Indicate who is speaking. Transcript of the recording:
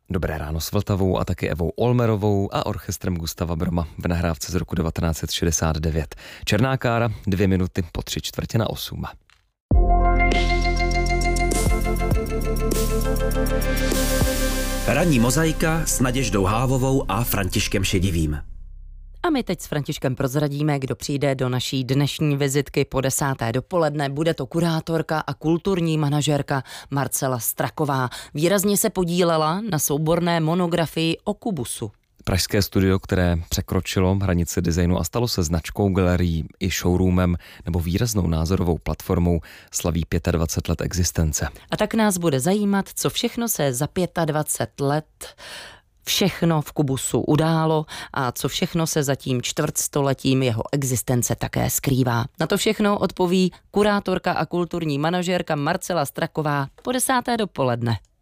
Speaker 1: Dobré ráno s Vltavou a taky Evou Olmerovou a orchestrem Gustava Broma v nahrávce z roku 1969. Černá kára, 2 minuty po 7:45.
Speaker 2: Ranní mozaika s Naděždou Hávovou a Františkem Šedivým.
Speaker 3: A my teď s Františkem prozradíme, kdo přijde do naší dnešní vizitky po 10. dopoledne. Bude to kurátorka a kulturní manažerka Marcela Straková. Výrazně se podílela na souborné monografii o Kubusu.
Speaker 1: Pražské studio, které překročilo hranice designu a stalo se značkou, galerií i showroomem nebo výraznou názorovou platformou, slaví 25 let existence.
Speaker 3: A tak nás bude zajímat, co všechno se za 25 let všechno v Kubusu událo a co všechno se za tím čtvrtstoletím jeho existence také skrývá. Na to všechno odpoví kurátorka a kulturní manažérka Marcela Straková po 10. dopoledne.